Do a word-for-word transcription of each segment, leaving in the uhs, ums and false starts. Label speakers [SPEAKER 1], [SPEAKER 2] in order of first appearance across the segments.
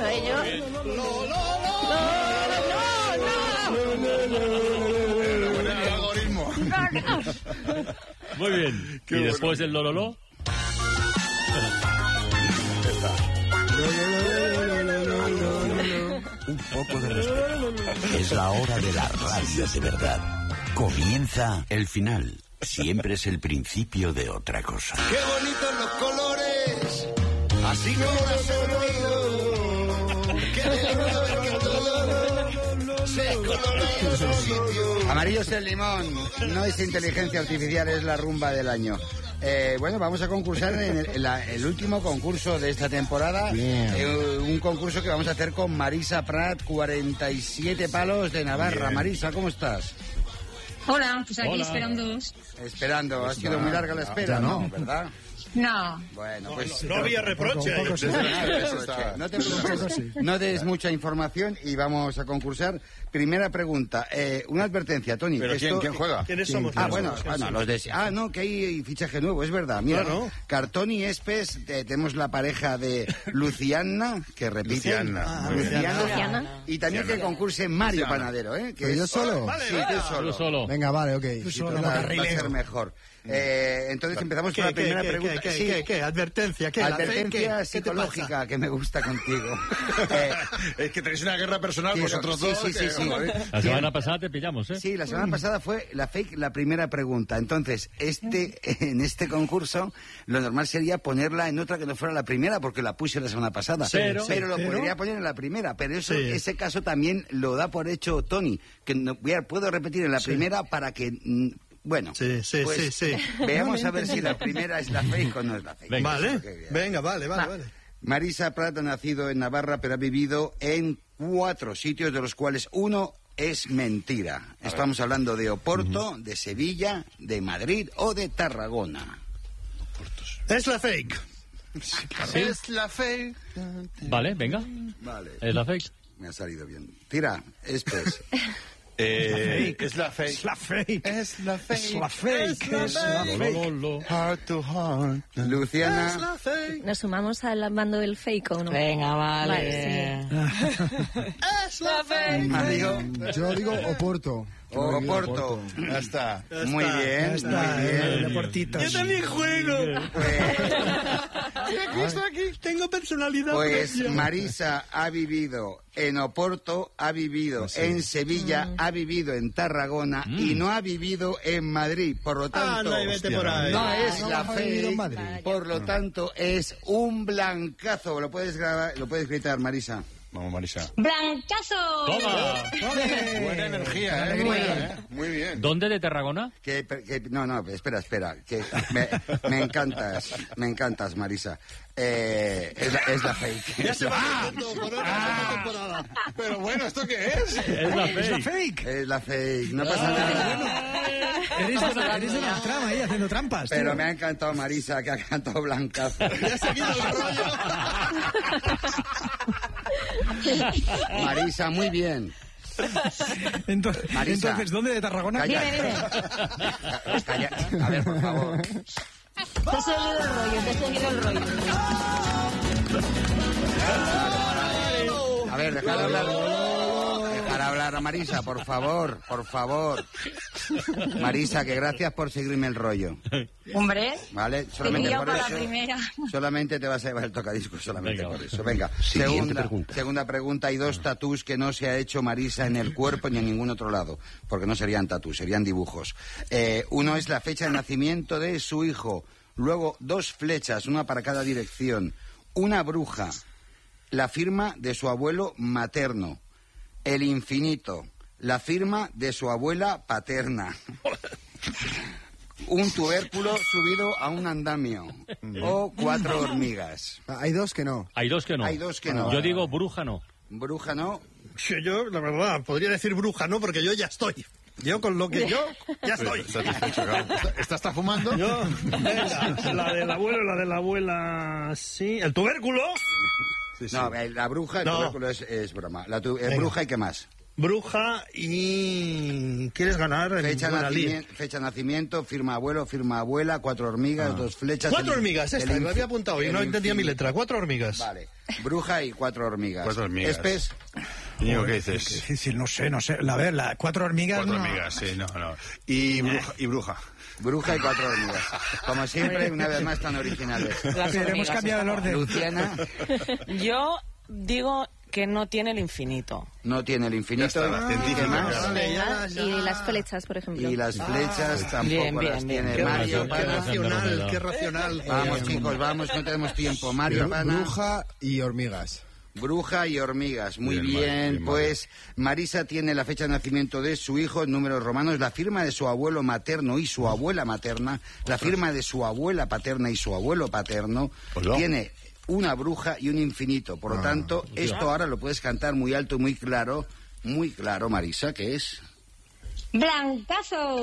[SPEAKER 1] ello.
[SPEAKER 2] Muy bien.
[SPEAKER 3] Qué
[SPEAKER 2] y
[SPEAKER 3] bueno.
[SPEAKER 2] después del lololó.
[SPEAKER 4] Un poco de respeto. Es la hora de la radio de verdad. Comienza el final. Siempre es el principio de otra cosa.
[SPEAKER 3] ¡Qué bonitos los colores! Así como lo has sentido. ¡Qué lindo ver que todo se colora en su sitio!
[SPEAKER 5] Amarillo es el limón, no es inteligencia artificial, es la rumba del año. Eh, bueno, vamos a concursar en el, en la- el último concurso de esta temporada. Eh, un concurso que vamos a hacer con Marisa Prat, cuarenta y siete palos de Navarra.
[SPEAKER 3] Bien.
[SPEAKER 5] Marisa, ¿cómo estás?
[SPEAKER 6] Hola, pues aquí
[SPEAKER 2] Hola.
[SPEAKER 6] esperándoos.
[SPEAKER 5] Esperando, ha sido muy larga la espera,
[SPEAKER 7] ya
[SPEAKER 5] ¿no?
[SPEAKER 7] no.
[SPEAKER 5] ¿Verdad?
[SPEAKER 6] No,
[SPEAKER 5] Bueno, pues...
[SPEAKER 3] No había reproche.
[SPEAKER 7] Un poco sí.
[SPEAKER 3] Eso está-
[SPEAKER 5] No te preocupes, no des mucha información y vamos a concursar. Primera pregunta, eh, una advertencia, Tony.
[SPEAKER 3] ¿Pero quién,
[SPEAKER 5] esto-
[SPEAKER 3] quién juega?
[SPEAKER 8] ¿Quiénes somos?
[SPEAKER 5] Ah,
[SPEAKER 8] ¿Quiénes
[SPEAKER 5] bueno,
[SPEAKER 8] somos?
[SPEAKER 5] bueno, los de... Ah, no, que hay fichaje nuevo, es verdad. Mira,
[SPEAKER 8] Claro.
[SPEAKER 5] Cartón y Espes, eh, tenemos la pareja de Luciana, que repite.
[SPEAKER 3] Luciana.
[SPEAKER 5] Ah,
[SPEAKER 3] Luciana.
[SPEAKER 1] Luciana.
[SPEAKER 5] Y también que concurse Mario
[SPEAKER 3] Luciana.
[SPEAKER 5] Panadero, ¿eh? Que
[SPEAKER 7] ¿Pero yo
[SPEAKER 5] es-
[SPEAKER 7] solo?
[SPEAKER 3] Vale,
[SPEAKER 5] Sí,
[SPEAKER 3] vale.
[SPEAKER 5] tú solo.
[SPEAKER 2] Tú solo.
[SPEAKER 7] Venga, vale, ok.
[SPEAKER 5] Sí, va, va a ser mejor. Eh, entonces empezamos
[SPEAKER 8] ¿Qué,
[SPEAKER 5] con la
[SPEAKER 8] qué,
[SPEAKER 5] primera
[SPEAKER 8] qué,
[SPEAKER 5] pregunta.
[SPEAKER 8] qué,
[SPEAKER 5] Sí.
[SPEAKER 8] qué, qué? Advertencia, ¿qué? ¿La fe?
[SPEAKER 5] Advertencia
[SPEAKER 8] ¿Qué? ¿Qué te
[SPEAKER 5] psicológica que me gusta contigo. Eh,
[SPEAKER 3] Es que tenéis una guerra personal
[SPEAKER 5] quiero-
[SPEAKER 3] vosotros
[SPEAKER 5] sí,
[SPEAKER 3] dos.
[SPEAKER 5] sí, sí,
[SPEAKER 3] que-
[SPEAKER 5] sí.
[SPEAKER 3] joder.
[SPEAKER 2] La semana pasada te pillamos, ¿eh?
[SPEAKER 5] Sí, la semana pasada fue la fake la primera pregunta. Entonces, este en este concurso lo normal sería ponerla en otra que no fuera la primera porque la puse la semana pasada.
[SPEAKER 2] Sí,
[SPEAKER 5] pero
[SPEAKER 2] sí,
[SPEAKER 5] lo
[SPEAKER 8] pero-
[SPEAKER 5] podría poner en la primera. Pero eso,
[SPEAKER 8] Sí.
[SPEAKER 5] ese caso también lo da por hecho Tony. Que no, voy a- puedo repetir en la primera para que... mm, bueno,
[SPEAKER 8] Sí, sí,
[SPEAKER 5] pues,
[SPEAKER 8] sí, sí.
[SPEAKER 5] veamos a ver si la primera es la fake o no es la fake.
[SPEAKER 2] Venga.
[SPEAKER 8] Vale,
[SPEAKER 5] Ok, bien.
[SPEAKER 8] venga, vale, vale, vale.
[SPEAKER 5] Marisa Prat ha nacido en Navarra, pero ha vivido en cuatro sitios, de los cuales uno es mentira. Estamos hablando de Oporto, de Sevilla, de Madrid o de Tarragona.
[SPEAKER 8] Es la fake.
[SPEAKER 3] Es la fe.
[SPEAKER 2] Vale, venga.
[SPEAKER 5] Vale,
[SPEAKER 2] Es la fake.
[SPEAKER 5] me ha salido bien. Tira, Espes.
[SPEAKER 3] Eh, es la fe.
[SPEAKER 8] Es la fake.
[SPEAKER 3] Es la fe.
[SPEAKER 8] Es la fake. Es la
[SPEAKER 2] Lo,
[SPEAKER 8] fake.
[SPEAKER 2] lo, lo.
[SPEAKER 3] Heart to heart.
[SPEAKER 8] Es
[SPEAKER 5] Luciana,
[SPEAKER 8] la fake.
[SPEAKER 1] ¿Nos sumamos al bando del fake o no?
[SPEAKER 9] Venga, vale.
[SPEAKER 1] Vale,
[SPEAKER 8] Es la fake.
[SPEAKER 5] Mario,
[SPEAKER 7] Yo digo Oporto.
[SPEAKER 5] o Oporto.
[SPEAKER 3] Ya está.
[SPEAKER 8] Ya
[SPEAKER 5] Muy
[SPEAKER 8] está,
[SPEAKER 5] bien,
[SPEAKER 8] ya está.
[SPEAKER 5] muy bien.
[SPEAKER 8] Eh, Deportitos. Yo también juego.
[SPEAKER 5] Pues,
[SPEAKER 8] Y aquí estoy aquí. Tengo personalidad
[SPEAKER 5] pues
[SPEAKER 8] propia.
[SPEAKER 5] Marisa ha vivido en Oporto, ha vivido en Sevilla, ha vivido en Tarragona y no ha vivido en Madrid. Por lo tanto,
[SPEAKER 8] Anda y vete por ahí.
[SPEAKER 5] no es
[SPEAKER 7] no
[SPEAKER 5] la
[SPEAKER 7] ha vivido en
[SPEAKER 5] fe,
[SPEAKER 7] Madrid.
[SPEAKER 5] por lo tanto es un blancazo. Lo puedes grabar, lo puedes gritar, Marisa.
[SPEAKER 3] Vamos, Marisa.
[SPEAKER 6] ¡Blancazo!
[SPEAKER 2] ¡Toma!
[SPEAKER 3] Buena energía, ¿eh? Buena, ¿eh? Muy bien.
[SPEAKER 2] ¿Dónde de Tarragona?
[SPEAKER 5] Que, que- no, no, espera, espera. Que me, me encantas, me encantas, Marisa. Eh, es, la, es la fake.
[SPEAKER 8] Ya
[SPEAKER 5] Es
[SPEAKER 8] se
[SPEAKER 5] la,
[SPEAKER 8] va por otra temporada.
[SPEAKER 3] Pero bueno, ¿esto qué es?
[SPEAKER 2] Es la
[SPEAKER 7] Es la
[SPEAKER 2] fake.
[SPEAKER 7] fake.
[SPEAKER 5] es la fake. No pasa nada.
[SPEAKER 7] Eres de, eres de la trama ahí haciendo trampas. tío.
[SPEAKER 5] Pero me ha encantado Marisa, que ha cantado blancazo.
[SPEAKER 8] Ya ha seguido el rollo.
[SPEAKER 5] Marisa, muy bien.
[SPEAKER 7] Entonces,
[SPEAKER 5] Marisa.
[SPEAKER 7] entonces, ¿dónde de Tarragona?
[SPEAKER 5] Calla.
[SPEAKER 1] Dime, dime.
[SPEAKER 5] Calla. A ver, por favor.
[SPEAKER 1] Te he seguido el rollo, te he seguido el rollo.
[SPEAKER 5] A ver, dejar hablar. Dejar hablar a Marisa, por favor, por favor. Marisa, que gracias por seguirme el rollo.
[SPEAKER 6] Hombre,
[SPEAKER 5] ¿Vale?
[SPEAKER 6] te
[SPEAKER 5] Solamente
[SPEAKER 6] pilla
[SPEAKER 5] por
[SPEAKER 6] para la
[SPEAKER 5] eso.
[SPEAKER 6] primera.
[SPEAKER 5] Solamente te vas a llevar el tocadisco, solamente
[SPEAKER 2] Venga.
[SPEAKER 5] por eso. Venga,
[SPEAKER 4] Siguiente
[SPEAKER 5] segunda
[SPEAKER 4] pregunta.
[SPEAKER 5] segunda pregunta. Hay dos tatús que no se ha hecho Marisa en el cuerpo ni en ningún otro lado, porque no serían tatús, serían dibujos. Eh, uno es la fecha de nacimiento de su hijo. Luego, dos flechas, una para cada dirección. Una bruja. La firma de su abuelo materno. El infinito. La firma de su abuela paterna. Un tubérculo subido a un andamio. O cuatro hormigas.
[SPEAKER 7] Ah, hay dos que no.
[SPEAKER 2] Hay dos que no.
[SPEAKER 5] Hay dos que no.
[SPEAKER 2] Yo digo bruja no.
[SPEAKER 5] Bruja no.
[SPEAKER 8] Que yo, la verdad, podría decir bruja, ¿no? Porque yo ya estoy. Yo con lo que yo, ya estoy.
[SPEAKER 3] Satisfecho, claro. ¿Esta está fumando?
[SPEAKER 8] Yo, venga, la del abuelo, la de la abuela, sí. ¿El tubérculo?
[SPEAKER 3] Sí, sí.
[SPEAKER 5] No, eh, la bruja, el
[SPEAKER 8] No.
[SPEAKER 5] tubérculo es, es broma. La tu- eh,
[SPEAKER 8] Venga.
[SPEAKER 5] bruja y qué más.
[SPEAKER 8] bruja y... ¿Quieres ganar en
[SPEAKER 5] Fecha,
[SPEAKER 8] buena lid?
[SPEAKER 5] nacimiento, fecha de nacimiento, firma abuelo, firma abuela, cuatro hormigas, dos flechas...
[SPEAKER 8] Cuatro
[SPEAKER 5] el-
[SPEAKER 8] hormigas, esta,
[SPEAKER 5] el
[SPEAKER 8] me
[SPEAKER 5] infi-
[SPEAKER 8] había apuntado y
[SPEAKER 5] el
[SPEAKER 8] no entendía mi
[SPEAKER 5] infinito.
[SPEAKER 8] letra. Cuatro hormigas.
[SPEAKER 5] Vale, bruja y cuatro hormigas.
[SPEAKER 9] Cuatro hormigas.
[SPEAKER 5] Espes,
[SPEAKER 9] Íñigo, ¿qué
[SPEAKER 7] Qué
[SPEAKER 9] dices?
[SPEAKER 7] difícil, no sé, no sé. A ver, la, cuatro hormigas.
[SPEAKER 9] Cuatro
[SPEAKER 7] no.
[SPEAKER 9] hormigas, sí, no, no. Y bruja. Y bruja.
[SPEAKER 5] bruja y cuatro hormigas. Como siempre, una vez más tan originales.
[SPEAKER 10] Las
[SPEAKER 7] Pero hemos
[SPEAKER 10] hormigas
[SPEAKER 7] cambiado el
[SPEAKER 10] están-
[SPEAKER 7] orden.
[SPEAKER 5] Luciana
[SPEAKER 10] Yo digo que no tiene el infinito.
[SPEAKER 5] no tiene el infinito.
[SPEAKER 9] Ya está, la
[SPEAKER 5] ¿Y
[SPEAKER 9] científica,
[SPEAKER 5] qué más?
[SPEAKER 9] claro.
[SPEAKER 8] Vale, ya, ya.
[SPEAKER 1] Y las flechas, por ejemplo.
[SPEAKER 5] Y las flechas tampoco
[SPEAKER 10] Bien, bien,
[SPEAKER 5] las
[SPEAKER 10] bien.
[SPEAKER 5] tiene
[SPEAKER 8] Qué,
[SPEAKER 5] Mario.
[SPEAKER 8] racional, qué
[SPEAKER 5] Pana.
[SPEAKER 8] racional, qué racional.
[SPEAKER 5] Vamos,
[SPEAKER 8] Eh,
[SPEAKER 5] chicos, vamos, no tenemos tiempo. Mario, Pana.
[SPEAKER 11] Bruja y hormigas.
[SPEAKER 5] Bruja y hormigas, muy
[SPEAKER 9] Bien,
[SPEAKER 5] bien,
[SPEAKER 9] Mario, bien,
[SPEAKER 5] pues Marisa tiene la fecha de nacimiento de su hijo en números romanos, la firma de su abuelo materno y su abuela materna, la firma de su abuela paterna y su abuelo paterno,
[SPEAKER 9] Hola.
[SPEAKER 5] tiene una bruja y un infinito, por lo tanto, esto ahora lo puedes cantar muy alto y muy claro, muy claro, Marisa, que es...
[SPEAKER 6] ¡Blancazo!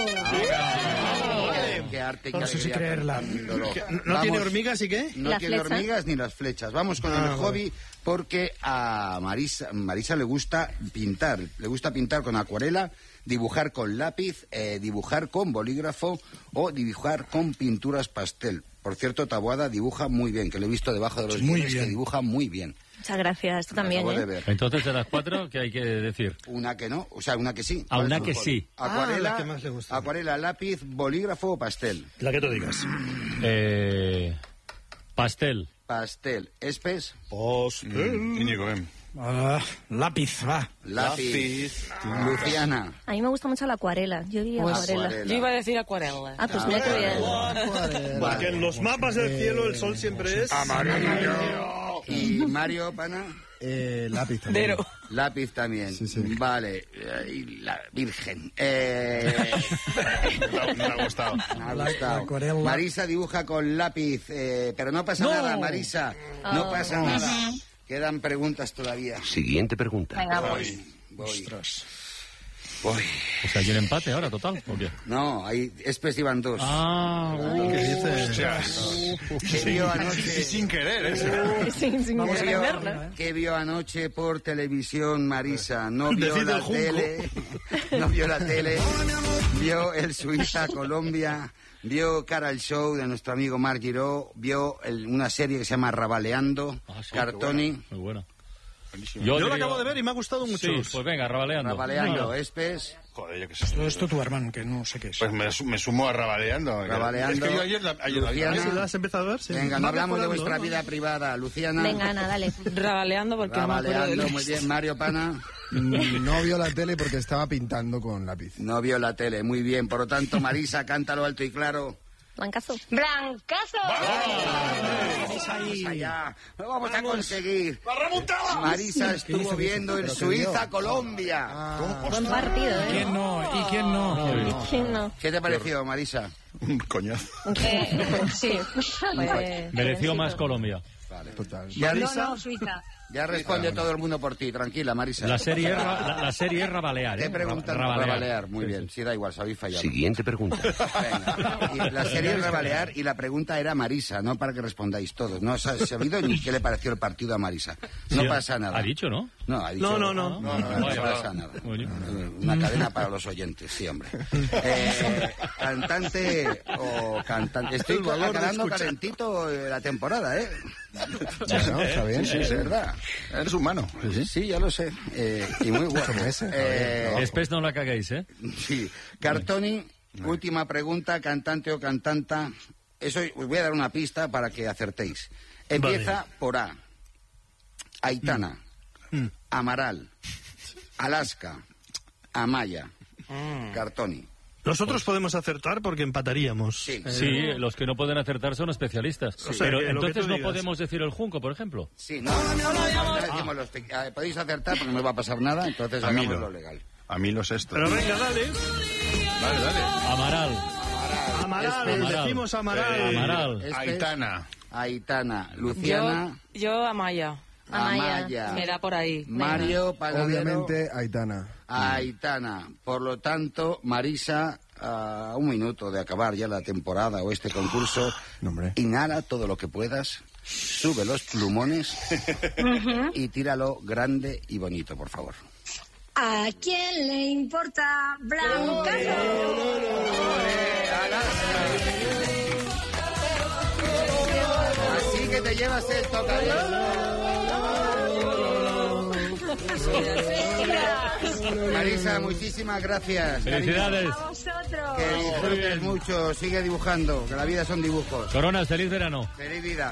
[SPEAKER 5] Qué arte,
[SPEAKER 7] No
[SPEAKER 5] qué
[SPEAKER 7] sé si
[SPEAKER 5] alegría
[SPEAKER 7] creerla.
[SPEAKER 5] cantándolo.
[SPEAKER 8] ¿No
[SPEAKER 5] Vamos.
[SPEAKER 8] tiene hormigas y qué?
[SPEAKER 5] No
[SPEAKER 1] ¿Las
[SPEAKER 5] tiene
[SPEAKER 1] flechas?
[SPEAKER 5] hormigas ni las flechas. Vamos con
[SPEAKER 8] Ah,
[SPEAKER 5] el
[SPEAKER 8] vale.
[SPEAKER 5] hobby porque a Marisa, Marisa le gusta pintar. Le gusta pintar con acuarela, dibujar con lápiz, eh, dibujar con bolígrafo o dibujar con pinturas pastel. Por cierto, Taboada dibuja muy bien, que lo he visto debajo de los
[SPEAKER 7] Muy
[SPEAKER 5] guiones, que
[SPEAKER 7] bien.
[SPEAKER 5] dibuja muy bien.
[SPEAKER 1] Muchas gracias, tú
[SPEAKER 5] Lo
[SPEAKER 1] también,
[SPEAKER 5] acabo de
[SPEAKER 1] ¿eh?
[SPEAKER 5] ver.
[SPEAKER 2] Entonces, de las cuatro, ¿qué hay que decir?
[SPEAKER 5] Una que no, o sea, una que sí.
[SPEAKER 2] Ah, una
[SPEAKER 5] ¿Cuál es
[SPEAKER 2] que
[SPEAKER 5] tu hobby?
[SPEAKER 2] sí.
[SPEAKER 5] Acuarela,
[SPEAKER 8] Ah, la que más le gusta.
[SPEAKER 5] acuarela, lápiz, bolígrafo o pastel.
[SPEAKER 8] La que tú digas.
[SPEAKER 2] Eh, pastel.
[SPEAKER 5] Pastel. Espes,
[SPEAKER 9] Mm, Íñigo, ven.
[SPEAKER 7] Ah, lápiz, va.
[SPEAKER 5] lápiz. Luciana.
[SPEAKER 1] A mí me gusta mucho la acuarela. Yo diría
[SPEAKER 10] Pues,
[SPEAKER 1] acuarela.
[SPEAKER 5] acuarela.
[SPEAKER 10] Yo iba a decir acuarela.
[SPEAKER 1] Ah, pues mira qué bien.
[SPEAKER 8] Porque en los mapas del cielo el sol siempre es...
[SPEAKER 5] Y Mario, pana.
[SPEAKER 11] Eh, lápiz también.
[SPEAKER 10] Pero...
[SPEAKER 5] Lápiz también.
[SPEAKER 11] Sí, sí.
[SPEAKER 5] Vale. eh, Y la Virgen. Eh,
[SPEAKER 9] No, me ha gustado.
[SPEAKER 5] me ha
[SPEAKER 7] La-
[SPEAKER 5] gustado.
[SPEAKER 7] la acuarela.
[SPEAKER 5] Marisa dibuja con lápiz, eh, pero no pasa
[SPEAKER 7] No.
[SPEAKER 5] nada, Marisa. No
[SPEAKER 1] Oh.
[SPEAKER 5] pasa nada. Quedan preguntas todavía.
[SPEAKER 4] Siguiente pregunta.
[SPEAKER 6] Venga, pues.
[SPEAKER 5] Voy. Voy.
[SPEAKER 2] O sea, ¿hay un empate ahora, total? ¿O qué?
[SPEAKER 5] No, hay Espes iban dos.
[SPEAKER 2] Ah,
[SPEAKER 8] ¿Qué dices?
[SPEAKER 9] Hostias.
[SPEAKER 5] ¿Qué vio anoche?
[SPEAKER 9] Sí, sin querer, eso.
[SPEAKER 1] Sin, sin
[SPEAKER 5] ¿Qué vio,
[SPEAKER 1] verla.
[SPEAKER 5] qué vio anoche por televisión, Marisa? No vio
[SPEAKER 8] Decide
[SPEAKER 5] la
[SPEAKER 8] el junco.
[SPEAKER 5] tele, no vio la tele, vio el Suiza-Colombia, vio Cara al Show de nuestro amigo Marc Giró, vio el- una serie que se llama Rabaleando,
[SPEAKER 2] Ah, sí,
[SPEAKER 5] Cartoni,
[SPEAKER 2] muy buena.
[SPEAKER 8] Yo
[SPEAKER 2] diría-
[SPEAKER 8] la acabo de ver y me ha gustado mucho.
[SPEAKER 2] Sí, pues venga, rabaleando.
[SPEAKER 5] Rabaleando,
[SPEAKER 2] Ah,
[SPEAKER 5] Espes,
[SPEAKER 9] Joder, yo qué sé.
[SPEAKER 7] Todo esto tu hermano, que no sé qué es.
[SPEAKER 9] Pues me, su- me sumo a rabaleando.
[SPEAKER 5] Rabaleando,
[SPEAKER 9] Es que yo ayer la, ayer la vi.
[SPEAKER 5] Luciana.
[SPEAKER 8] ¿Sí, ¿La has empezado a ver? Sí.
[SPEAKER 5] venga, no
[SPEAKER 8] Va
[SPEAKER 5] hablamos de
[SPEAKER 8] mejorando,
[SPEAKER 5] vuestra
[SPEAKER 8] ¿no?
[SPEAKER 5] vida privada, Luciana,
[SPEAKER 1] Venga, Ana, dale.
[SPEAKER 10] Rabaleando porque no me acuerdo de
[SPEAKER 5] Rabaleando,
[SPEAKER 10] lo
[SPEAKER 5] muy
[SPEAKER 10] que
[SPEAKER 5] bien, Mario Pana.
[SPEAKER 11] Mm, No vio la tele porque estaba pintando con lápiz.
[SPEAKER 5] No vio la tele, muy bien, por lo tanto, Marisa, cántalo alto y claro.
[SPEAKER 1] Blancazo.
[SPEAKER 6] ¡Blancazo!
[SPEAKER 5] Vamos allá, lo vamos a conseguir. Marisa estuvo viendo el
[SPEAKER 11] ¿Pero qué vio?
[SPEAKER 5] Suiza-Colombia.
[SPEAKER 1] Buen partido, ¿eh?
[SPEAKER 7] ¿Quién no? ¿Y quién no?
[SPEAKER 1] ¿Y quién no?
[SPEAKER 5] ¿Qué te pareció, Marisa?
[SPEAKER 9] Un coñazo.
[SPEAKER 6] Eh, sí.
[SPEAKER 1] Pues,
[SPEAKER 2] Mereció más
[SPEAKER 1] pobrecito.
[SPEAKER 2] Colombia.
[SPEAKER 11] Total.
[SPEAKER 5] Ya,
[SPEAKER 6] No, no, Suiza.
[SPEAKER 5] ya responde todo el mundo por ti, tranquila, Marisa.
[SPEAKER 2] La serie es, ra- la, la serie es rabalear,
[SPEAKER 5] Te
[SPEAKER 2] ¿eh?
[SPEAKER 5] he preguntado
[SPEAKER 2] Ra-
[SPEAKER 5] para balear, muy
[SPEAKER 2] Sí,
[SPEAKER 5] bien,
[SPEAKER 2] sí.
[SPEAKER 5] sí, da igual, sabéis fallar.
[SPEAKER 4] Siguiente pregunta.
[SPEAKER 5] Venga. Y la serie es Rabalear y la pregunta era Marisa, no para que respondáis todos. No se ha sabido ni qué le pareció el partido a Marisa. No
[SPEAKER 2] Sí,
[SPEAKER 5] pasa nada.
[SPEAKER 2] Ha dicho, ¿no?
[SPEAKER 5] No, ha dicho,
[SPEAKER 8] No, no, no.
[SPEAKER 5] No, no, no
[SPEAKER 2] Vaya,
[SPEAKER 5] pasa
[SPEAKER 2] vaya.
[SPEAKER 5] nada.
[SPEAKER 2] Bueno.
[SPEAKER 5] Una cadena para los oyentes, sí, hombre. Eh, cantante o cantante. Estoy
[SPEAKER 8] El valor de
[SPEAKER 5] acabando
[SPEAKER 8] escuchar.
[SPEAKER 5] calentito eh, la temporada, ¿eh?
[SPEAKER 11] No, está bien.
[SPEAKER 5] Sí, es verdad.
[SPEAKER 9] Eres humano. Sí, sí.
[SPEAKER 5] Sí, ya lo sé. Eh, y muy guapo.
[SPEAKER 11] meses,
[SPEAKER 5] Eh,
[SPEAKER 2] Después no la caguéis, ¿eh?
[SPEAKER 5] Sí. Cartoni, última pregunta, cantante o cantanta. Eso os voy a dar una pista para que acertéis. Empieza por A. Aitana, Amaral, Alaska, Amaya, Cartoni.
[SPEAKER 8] Nosotros podemos acertar porque empataríamos.
[SPEAKER 5] Sí.
[SPEAKER 8] Eh,
[SPEAKER 2] Sí, los que no pueden acertar son especialistas.
[SPEAKER 8] O sea,
[SPEAKER 2] Pero
[SPEAKER 8] que lo que
[SPEAKER 2] entonces
[SPEAKER 8] tú
[SPEAKER 2] no
[SPEAKER 8] digas.
[SPEAKER 2] podemos decir el junco, por ejemplo.
[SPEAKER 5] Sí, no, no, no decimos los pe- eh, podéis acertar porque no os va a pasar nada, entonces
[SPEAKER 9] A mí
[SPEAKER 5] hagamos
[SPEAKER 9] no.
[SPEAKER 5] lo legal.
[SPEAKER 9] A mí los estos.
[SPEAKER 8] Pero venga, dale.
[SPEAKER 9] Dale, dale.
[SPEAKER 2] Amaral,
[SPEAKER 8] Amaral,
[SPEAKER 5] Este-
[SPEAKER 8] decimos Amaral.
[SPEAKER 9] Eh,
[SPEAKER 2] Amaral.
[SPEAKER 5] Este-
[SPEAKER 9] Aitana.
[SPEAKER 5] Aitana,
[SPEAKER 10] Yo,
[SPEAKER 5] Luciana,
[SPEAKER 10] yo Amaya.
[SPEAKER 1] Amaya.
[SPEAKER 10] Me da por ahí.
[SPEAKER 5] Mario, Panadero,
[SPEAKER 11] Obviamente, Aitana.
[SPEAKER 5] Aitana. Por lo tanto, Marisa, a un minuto de acabar ya la temporada o este concurso,
[SPEAKER 11] No, hombre.
[SPEAKER 5] inhala todo lo que puedas, sube los plumones y tíralo grande y bonito, por favor.
[SPEAKER 6] ¿A quién le importa Blancazo?
[SPEAKER 5] Así que te llevas el tocadiscos. Marisa, muchísimas gracias.
[SPEAKER 2] Felicidades.
[SPEAKER 6] A vosotros.
[SPEAKER 5] Que disfrutes mucho, sigue dibujando, que la vida son dibujos.
[SPEAKER 2] Coronas, feliz verano.
[SPEAKER 5] Feliz vida.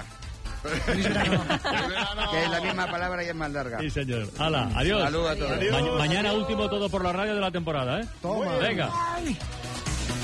[SPEAKER 5] Que es la misma palabra y es más larga.
[SPEAKER 2] Sí, señor. Hala, adiós.
[SPEAKER 5] Saludos a todos.
[SPEAKER 2] Ma- mañana último todo por la radio de la temporada, ¿eh?
[SPEAKER 11] Toma.
[SPEAKER 2] Venga.